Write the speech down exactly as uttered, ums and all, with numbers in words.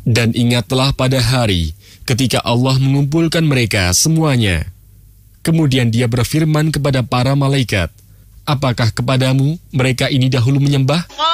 Dan ingatlah pada hari ketika Allah mengumpulkan mereka semuanya. Kemudian dia berfirman kepada para malaikat, apakah kepadamu mereka ini dahulu menyembah?